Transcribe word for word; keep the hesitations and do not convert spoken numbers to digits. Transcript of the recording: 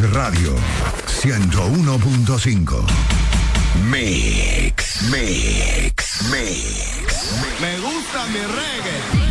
Radio ciento uno punto cinco. Mix, mix, mix. Me gusta mi reggae.